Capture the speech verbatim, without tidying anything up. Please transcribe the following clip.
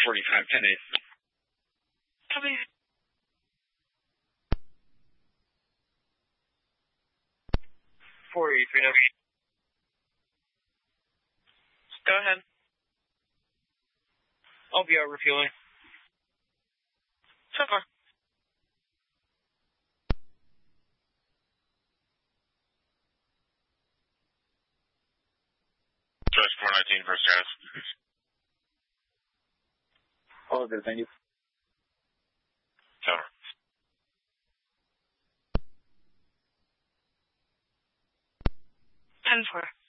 forty-five, ten eight. Copy. four eighty-three now. Go ahead. I'll be out refueling. So far. Choice four nineteen, first status. All good, thank you. Over. ten four.